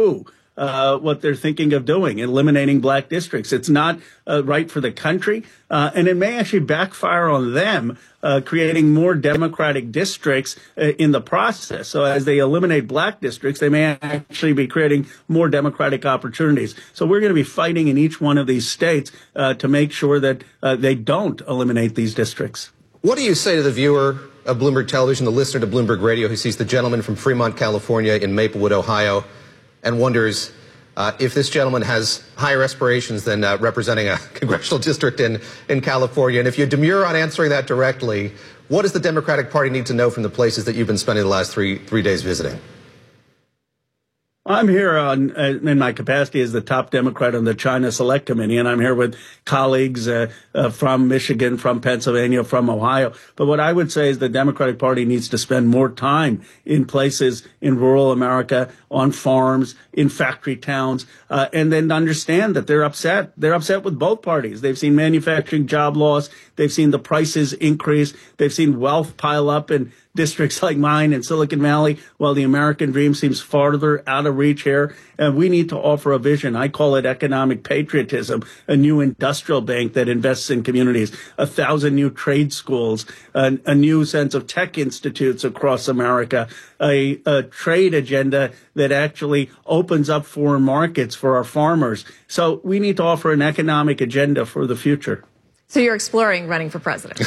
S1: uh, what they're thinking of doing, eliminating black districts. It's not uh, right for the country, uh, and it may actually backfire on them, uh, creating more Democratic districts uh, in the process. So as they eliminate black districts, they may actually be creating more Democratic opportunities. So we're going to be fighting in each one of these states uh, to make sure that uh, they don't eliminate these districts.
S2: What do you say to the viewer of Bloomberg Television, the listener to Bloomberg Radio, who sees the gentleman from Fremont, California, in Maplewood, Ohio, and wonders uh, if this gentleman has higher aspirations than uh, representing a congressional district in, in California? And if you demur on answering that directly, what does the Democratic Party need to know from the places that you've been spending the last three three days visiting?
S1: I'm here on, uh, in my capacity as the top Democrat on the China Select Committee, and I'm here with colleagues uh, uh, from Michigan, from Pennsylvania, from Ohio. But what I would say is the Democratic Party needs to spend more time in places in rural America, on farms, in factory towns, uh, and then understand that they're upset. They're upset with both parties. They've seen manufacturing job loss. They've seen the prices increase. They've seen wealth pile up in districts like mine in Silicon Valley, while the American dream seems farther out of reach here. And we need to offer a vision. I call it economic patriotism, a new industrial bank that invests in communities, a thousand new trade schools, a, a new sense of tech institutes across America, a, a trade agenda that actually opens up foreign markets for our farmers. So we need to offer an economic agenda for the future.
S3: So you're exploring running for president?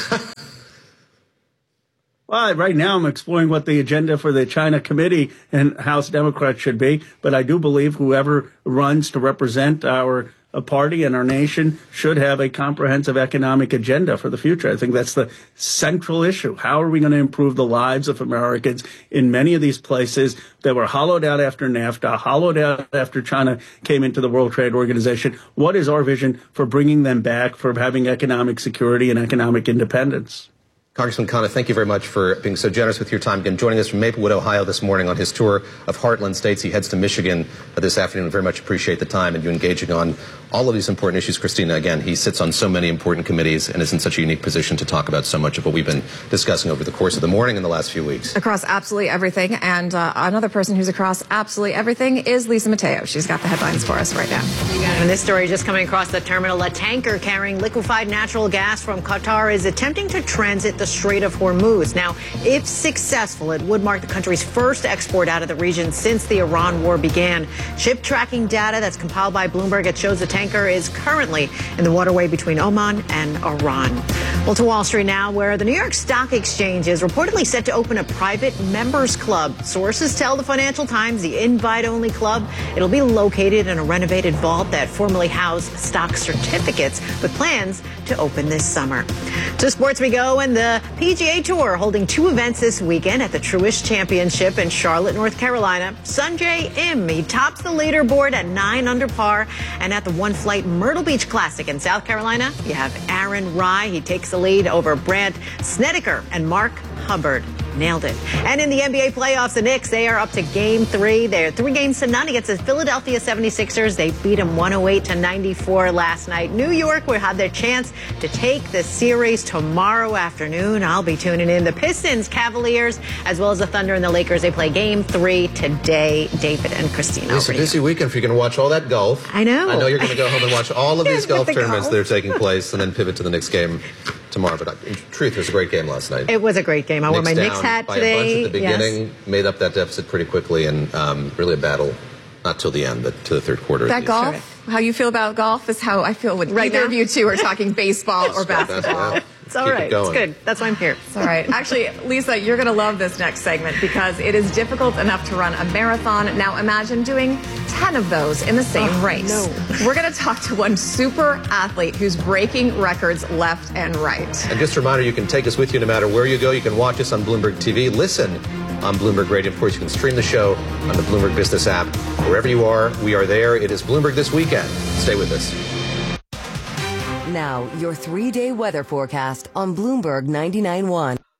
S1: Well, right now I'm exploring what the agenda for the China Committee and House Democrats should be. But I do believe whoever runs to represent our uh, party and our nation should have a comprehensive economic agenda for the future. I think that's the central issue. How are we going to improve the lives of Americans in many of these places that were hollowed out after NAFTA, hollowed out after China came into the World Trade Organization? What is our vision for bringing them back, for having economic security and economic independence?
S2: Congressman Khanna, thank you very much for being so generous with your time. Again, joining us from Maplewood, Ohio this morning on his tour of Heartland States. He heads to Michigan uh, this afternoon. Very much appreciate the time and you engaging on all of these important issues. Christina, again, he sits on so many important committees and is in such a unique position to talk about so much of what we've been discussing over the course of the morning and the last few weeks.
S3: Across absolutely everything. And uh, another person who's across absolutely everything is Lisa Mateo. She's got the headlines for us right now.
S20: And this story just coming across the terminal. A tanker carrying liquefied natural gas from Qatar is attempting to transit the Strait of Hormuz. Now, if successful, it would mark the country's first export out of the region since the Iran war began. Ship tracking data that's compiled by Bloomberg, it shows the tanker is currently in the waterway between Oman and Iran. Well, to Wall Street now, where the New York Stock Exchange is reportedly set to open a private members club. Sources tell the Financial Times the invite-only club, it'll be located in a renovated vault that formerly housed stock certificates, with plans to open this summer. To sports we go, and the P G A Tour holding two events this weekend at the Truist Championship in Charlotte, North Carolina. Sungjae Im, he tops the leaderboard at nine under par. And at the One Flight Myrtle Beach Classic in South Carolina, you have Aaron Rai. He takes the lead over Brandt Snedeker and Mark Hubbard. Nailed it. And in the N B A playoffs, the Knicks, they are up to game three. They're three games to none against the Philadelphia seventy-sixers. They beat them one oh eight to ninety-four last night. New York will have their chance to take the series tomorrow afternoon. I'll be tuning in. The Pistons, Cavaliers, as well as the Thunder and the Lakers, they play game three today. David and Christina.
S2: It's a busy weekend if you're going to watch all that golf.
S20: I know.
S2: I know you're going to go home and watch all of these golf
S20: the
S2: tournaments
S20: golf.
S2: that are taking place and then pivot to the Knicks game tomorrow. But in truth, it was a great game last night.
S20: It was a great game. I wore my Knicks hat
S2: by
S20: today.
S2: A bunch at the beginning,
S20: yes.
S2: Made up that deficit pretty quickly, and um, really a battle, not till the end, but to the third quarter.
S3: That golf, sure. How you feel about golf is how I feel when right either now? of you two are talking baseball or basketball.
S20: It's all right. It it's good. That's why I'm here.
S3: It's all right. Actually, Lisa, you're going to love this next segment because it is difficult enough to run a marathon. Now imagine doing ten of those in the same oh, race.
S20: No.
S3: We're going to talk to one super athlete who's breaking records left and right.
S2: And just a reminder, you can take us with you no matter where you go. You can watch us on Bloomberg T V, listen on Bloomberg Radio. Of course, you can stream the show on the Bloomberg Business app. Wherever you are, we are there. It is Bloomberg This Weekend. Stay with us.
S7: Now, your three-day weather forecast on Bloomberg ninety-nine point one.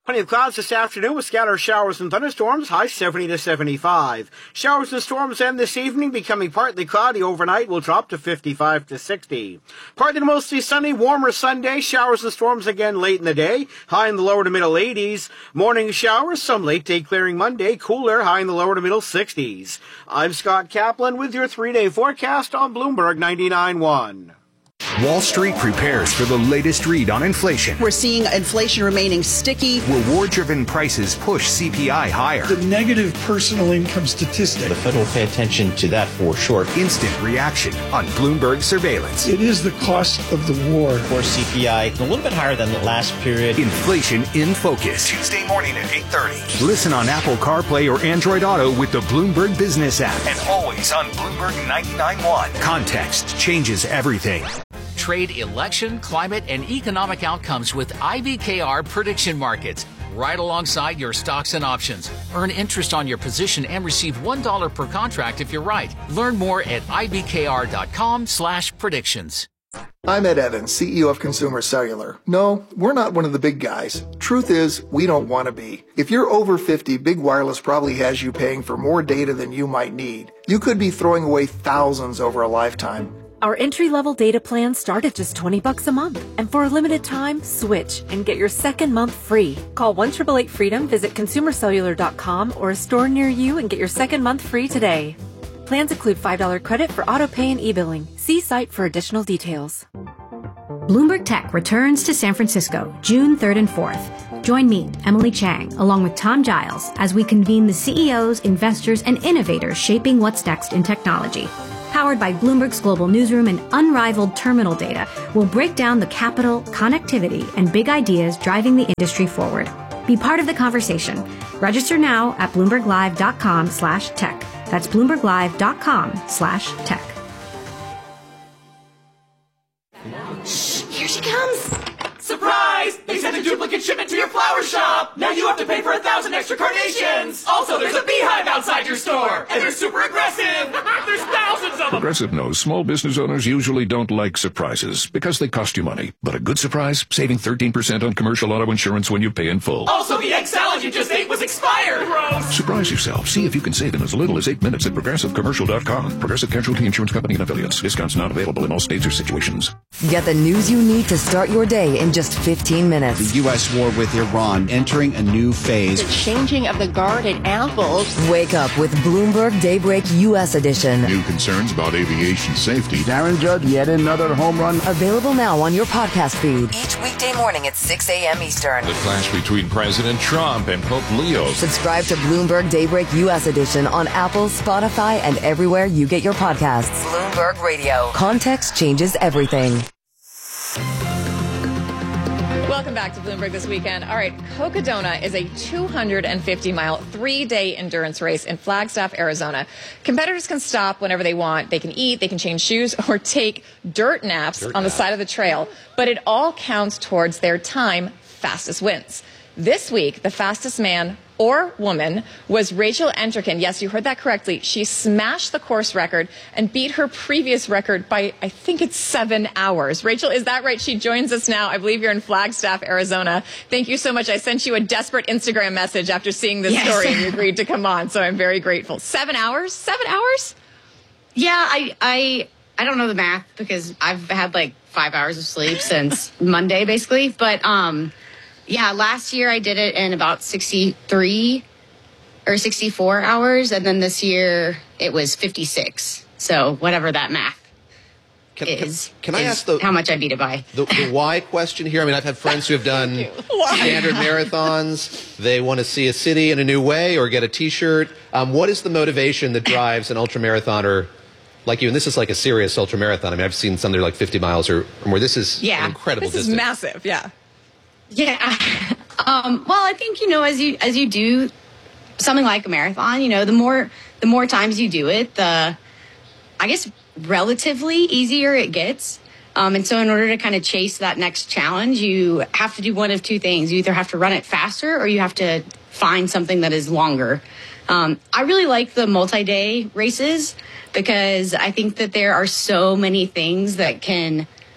S15: Plenty of clouds this afternoon with scattered showers and thunderstorms, high seventy to seventy-five. Showers and storms end this evening, becoming partly cloudy overnight, will drop to fifty-five to sixty. Partly to mostly sunny, warmer Sunday, showers and storms again late in the day, high in the lower to middle eighties. Morning showers, some late day clearing Monday, cooler, high in the lower to middle sixties. I'm Scott Kaplan with your three-day forecast on Bloomberg ninety-nine point one.
S16: Wall Street prepares for the latest read on inflation.
S4: We're seeing inflation remaining sticky.
S16: Reward-driven prices push C P I higher.
S6: The negative personal income statistic.
S23: The Fed will pay attention to that for sure.
S16: Instant reaction on Bloomberg Surveillance.
S6: It is the cost of the war.
S23: Core C P I, a little bit higher than the last period.
S16: Inflation in Focus. Tuesday morning at eight thirty. Listen on Apple CarPlay or Android Auto with the Bloomberg Business app. And always on Bloomberg ninety-nine point one. Context changes everything.
S11: Trade election, climate, and economic outcomes with I B K R prediction markets. Right alongside your stocks and options. Earn interest on your position and receive one dollar per contract if you're right. Learn more at ibkr.com slash predictions.
S24: I'm Ed Evans, C E O of Consumer Cellular. No, we're not one of the big guys. Truth is, we don't want to be. If you're over fifty, Big Wireless probably has you paying for more data than you might need. You could be throwing away thousands over a lifetime.
S25: Our entry-level data plans start at just twenty bucks a month. And for a limited time, switch and get your second month free. Call one eight eight eight freedom, visit consumer cellular dot com or a store near you and get your second month free today. Plans include five dollars credit for auto pay and e-billing. See site for additional details.
S26: Bloomberg Tech returns to San Francisco June third and fourth. Join me, Emily Chang, along with Tom Giles, as we convene the C E Os, investors, and innovators shaping what's next in technology. Powered by Bloomberg's global newsroom and unrivaled terminal data, we'll break down the capital, connectivity, and big ideas driving the industry forward. Be part of the conversation. Register now at bloomberglive.com slash tech. That's bloomberglive.com slash tech.
S27: Shh, here she comes. Surprise! They sent a duplicate shipment to your flower shop! Now you have to pay for a thousand extra carnations! Also, there's a beehive outside your store! And they're super aggressive! There's thousands of them!
S28: Progressive knows small business owners usually don't like surprises because they cost you money. But a good surprise? Saving thirteen percent on commercial auto insurance when you pay in full.
S27: Also, the egg salad you just ate was expired! Gross!
S28: Surprise yourself. See if you can save in as little as eight minutes at progressive commercial dot com. Progressive Casualty Insurance Company and affiliates. Discounts not available in all states or situations.
S7: Get the news you need to start your day in just fifteen minutes.
S29: The U S war with Iran entering a new phase.
S30: The changing of the guard at Apple.
S7: Wake up with Bloomberg Daybreak U S edition.
S31: New concerns about aviation safety.
S29: Darren Judge, yet another home run.
S7: Available now on your podcast feed. Each weekday morning at six a.m. Eastern.
S31: The clash between President Trump and Pope Leo.
S7: Subscribe to Bloomberg Daybreak U S edition on Apple, Spotify, and everywhere you get your podcasts. Bloomberg Radio. Context changes everything.
S3: Welcome back to Bloomberg This Weekend. All right, Cocodona is a two hundred fifty mile, three-day endurance race in Flagstaff, Arizona. Competitors can stop whenever they want. They can eat, they can change shoes, or take dirt naps dirt on the nap. side of the trail. But it all counts towards their time fastest wins. This week, the fastest man or woman was Rachel Enterkin. Yes, you heard that correctly. She smashed the course record and beat her previous record by, I think it's seven hours. Rachel, is that right? She joins us now. I believe you're in Flagstaff, Arizona. Thank you so much. I sent you a desperate Instagram message after seeing this yes. story and you agreed to come on. So I'm very grateful. Seven hours? Seven hours?
S32: Yeah, I, I, I don't know the math because I've had like five hours of sleep since Monday, basically. But, um, yeah, last year I did it in about sixty-three or sixty-four hours. And then this year it was fifty-six. So whatever that math
S2: can,
S32: is,
S2: can, can
S32: is
S2: I ask the,
S32: how much I beat it by.
S2: The, the why question here? I mean, I've had friends who have done standard marathons. They want to see a city in a new way or get a T-shirt. Um, what is the motivation that drives an ultramarathoner like you? And this is like a serious ultramarathon. I mean, I've seen some that are like fifty miles or, or more. This is
S32: yeah.
S2: an incredible
S3: This is
S2: distance.
S3: massive, yeah.
S32: Yeah. Um, well, I think, you know, as you as you do something like a marathon, you know, the more the more times you do it, the, I guess, relatively easier it gets. Um, and so in order to kind of chase that next challenge, you have to do one of two things. You either have to run it faster or you have to find something that is longer. Um, I really like the multi-day races because I think that there are so many things that can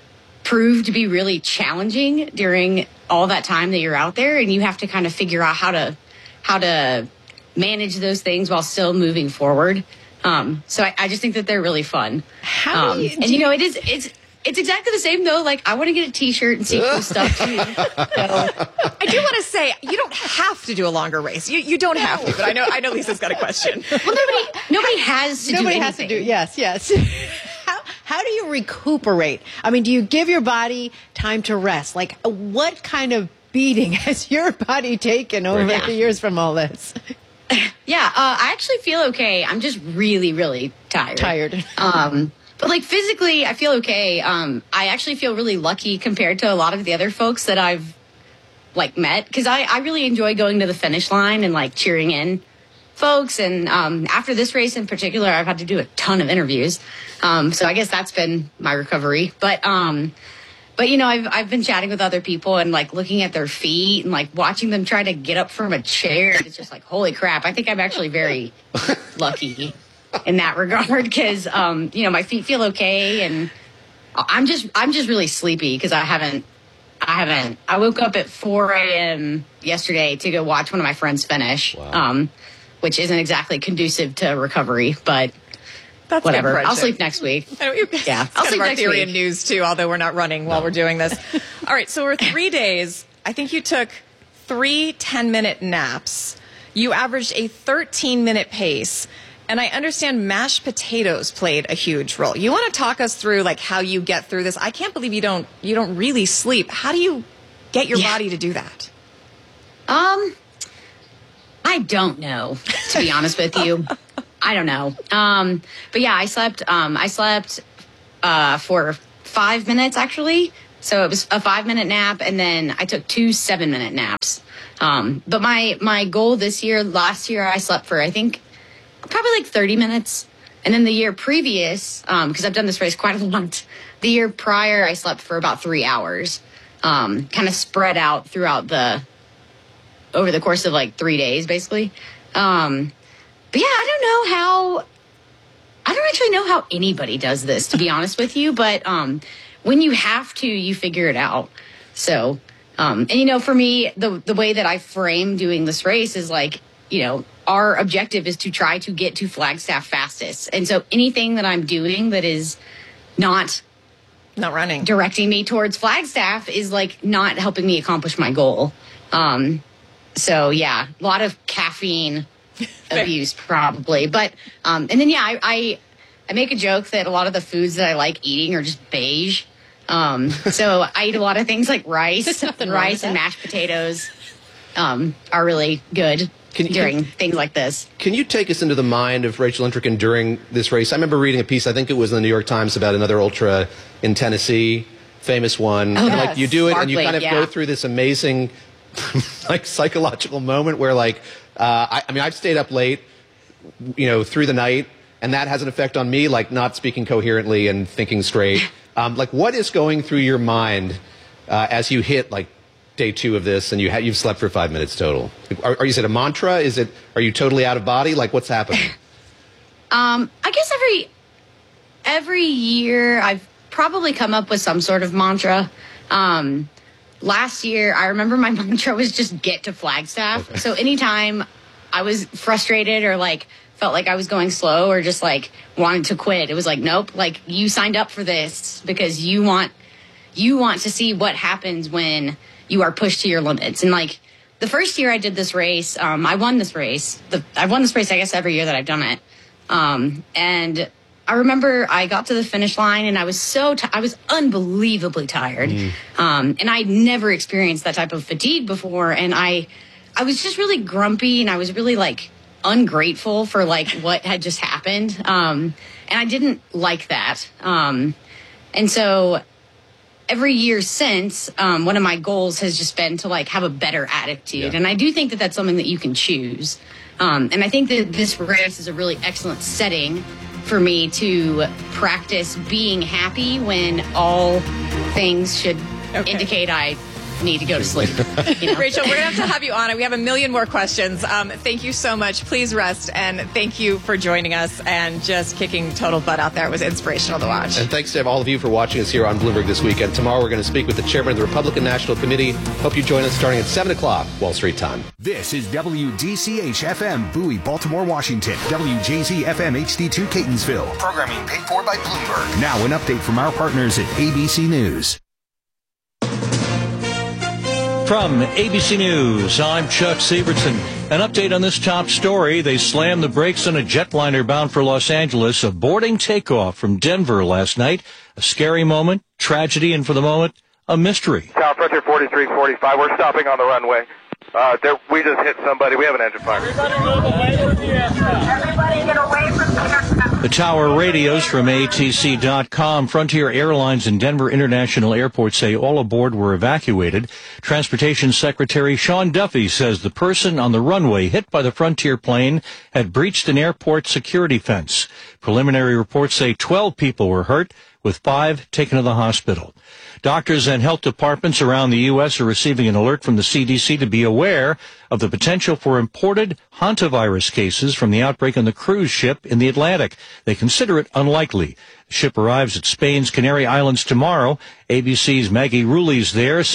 S32: prove to be really challenging during all that time that you're out there, and you have to kind of figure out how to how to manage those things while still moving forward. Um, so I, I just think that they're really fun.
S3: How
S32: um,
S3: do you,
S32: and
S3: do
S32: you know, it is it's it's exactly the same though. Like I want to get a T-shirt and see cool stuff too. So,
S3: I do want to say you don't have to do a longer race. You you don't have to, but I know I know Lisa's got a question.
S32: Well, nobody nobody has to
S20: Nobody
S32: do
S20: has to
S32: anything.
S20: do. Yes, yes. how how do you recuperate? I mean, do you give your body time to rest? Like, what kind of beating has your body taken over
S32: Yeah.
S20: the years from all this?
S32: Yeah, uh, I actually feel okay. I'm just really, really tired.
S20: Tired.
S32: Um, but like physically, I feel okay. Um, I actually feel really lucky compared to a lot of the other folks that I've like met, because I, I really enjoy going to the finish line and like cheering in folks. And um, after this race in particular, I've had to do a ton of interviews. Um, so I guess that's been my recovery. But um, But, you know, I've I've been chatting with other people and, like, looking at their feet and, like, watching them try to get up from a chair. It's just like, holy crap. I think I'm actually very lucky in that regard because, um, you know, my feet feel okay. And I'm just I'm just really sleepy because I haven't I haven't. I woke up at four a.m. yesterday to go watch one of my friends finish,
S2: Wow.
S32: um, which isn't exactly conducive to recovery. But
S3: That's
S32: whatever.
S3: good
S32: I'll
S3: friendship.
S32: sleep next week.
S3: I know, you-
S32: Yeah,
S3: it's
S32: I'll
S3: kind
S32: sleep
S3: of our
S32: next
S3: theory
S32: week.
S3: in news too, although we're not running while we're doing this. All right, so we're three days. I think you took three ten-minute naps. You averaged a thirteen-minute pace, and I understand mashed potatoes played a huge role. You want to talk us through like how you get through this? I can't believe you don't you don't really sleep. How do you get your
S32: Yeah.
S3: body to do that?
S32: Um, I don't know, to be honest with you. I don't know. Um, but yeah, I slept, um, I slept, uh, for five minutes actually. So it was a five minute nap and then I took two seven minute naps. Um, but my, my goal this year, last year I slept for, I think probably like thirty minutes. And then the year previous, um, cause I've done this race quite a lot, the year prior I slept for about three hours, um, kind of spread out throughout the, over the course of like three days, basically. Um, but yeah, I don't know how, I don't actually know how anybody does this, to be honest with you. But um, when you have to, you figure it out. So, um, and you know, for me, the the way that I frame doing this race is like, you know, our objective is to try to get to Flagstaff fastest. And so anything that I'm doing that is not
S3: Not running.
S32: directing me towards Flagstaff is like not helping me accomplish my goal. Um, so yeah, a lot of caffeine abuse probably. But, um, and then yeah, I, I, I make a joke that a lot of the foods that I like eating are just beige. Um, so I eat a lot of things like rice,
S20: nothing wrong with
S32: rice and
S20: that.
S32: mashed potatoes, um, are really good
S2: Can you-
S32: during things like this.
S2: Can you take us into the mind of Rachel Entrekin during this race? I remember reading a piece, I think it was in the New York Times, about another ultra in Tennessee, famous one.
S32: Oh,
S2: and
S32: yes.
S2: like you do it and you
S32: Barkley,
S2: kind of
S32: yeah.
S2: go through this amazing like psychological moment where like, uh, I, I mean, I've stayed up late, you know, through the night, and that has an effect on me, like not speaking coherently and thinking straight. Um, like what is going through your mind uh, as you hit like day two of this and you ha- you've slept for five minutes total? Are, are you, is it a mantra? Is it, are you totally out of body? Like what's happening?
S32: Um, I guess every every year I've probably come up with some sort of mantra. Um, last year, I remember my mantra was just get to Flagstaff.
S2: Okay.
S32: So anytime I was frustrated or like felt like I was going slow or just like wanted to quit, it was like, nope, like you signed up for this because you want you want to see what happens when you are pushed to your limits. And like the first year I did this race, um, I won this race. The, I've won this race, I guess, every year that I've done it. Um, and I remember I got to the finish line and I was so, t- I was unbelievably tired.
S2: Mm.
S32: Um, and I'd never experienced that type of fatigue before. And I, I was just really grumpy and I was really like ungrateful for like what had just happened. Um, and I didn't like that. Um, and so every year since, um, one of my goals has just been to like have a better attitude.
S2: Yeah.
S32: And I do think that that's something that you can choose. Um, and I think that this race is a really excellent setting for me to practice being happy when all things should
S3: Okay.
S32: indicate I need to go to sleep. You know?
S3: Rachel, we're going to have to have you on it. We have a million more questions. Um, thank you so much. Please rest, and thank you for joining us and just kicking total butt out there. It was inspirational to watch.
S2: And thanks to all of you for watching us here on Bloomberg This Weekend. Tomorrow we're going to speak with the chairman of the Republican National Committee. Hope you join us starting at seven o'clock Wall Street time.
S16: This is W D C H F M, Bowie, Baltimore, Washington. W J Z F M H D two, Catonsville. Programming paid for by Bloomberg. Now an update from our partners at A B C News.
S5: From A B C News, I'm Chuck Sievertson. An update on this top story. They slammed the brakes on a jetliner bound for Los Angeles, aborting takeoff from Denver last night. A scary moment, tragedy, and for the moment, a mystery.
S8: Tower Frontier forty-three forty-five, we're stopping on the runway. Uh, there, we just hit somebody. We have an engine fire. Everybody move away from the aircraft. Everybody get away from the aircraft.
S5: The tower radios from A T C dot com. Frontier Airlines and Denver International Airport say all aboard were evacuated. Transportation Secretary Sean Duffy says the person on the runway hit by the Frontier plane had breached an airport security fence. Preliminary reports say twelve people were hurt, with five taken to the hospital. Doctors and health departments around the U S are receiving an alert from the C D C to be aware of the potential for imported hantavirus cases from the outbreak on the cruise ship in the Atlantic. They consider it unlikely. The ship arrives at Spain's Canary Islands tomorrow. A B C's Maggie Rulli's there.